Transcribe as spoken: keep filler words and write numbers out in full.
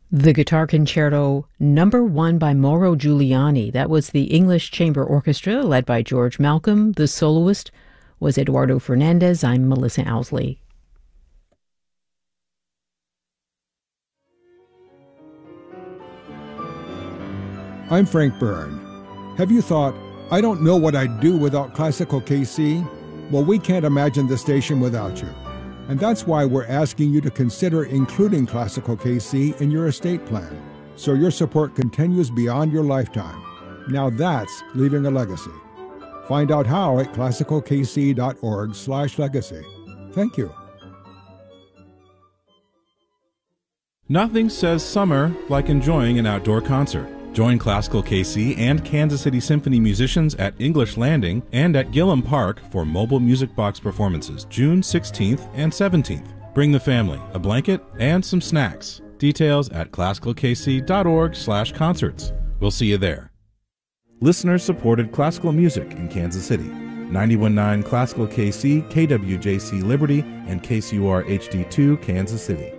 The Guitar Concerto Number One by Mauro Giuliani. That was the English Chamber Orchestra led by George Malcolm. The soloist was Eduardo Fernandez. I'm Melissa Owsley. I'm Frank Byrne. Have you thought, I don't know what I'd do without Classical K C? Well, we can't imagine the station without you. And that's why we're asking you to consider including Classical K C in your estate plan, so your support continues beyond your lifetime. Now that's leaving a legacy. Find out how at classical k c dot org slash legacy. Thank you. Nothing says summer like enjoying an outdoor concert. Join Classical K C and Kansas City Symphony musicians at English Landing and at Gillum Park for mobile music box performances June sixteenth and seventeenth. Bring the family, a blanket, and some snacks. Details at classical k c dot org slash concerts. We'll see you there. Listener-supported classical music in Kansas City. ninety-one point nine Classical K C, K W J C Liberty, and K C U R H D two Kansas City.